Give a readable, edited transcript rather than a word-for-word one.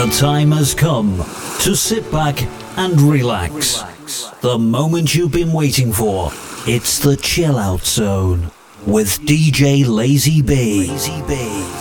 time has come to sit back and relax. The moment you've been waiting for. It's the Chill Out Zone with DJ Lazy B.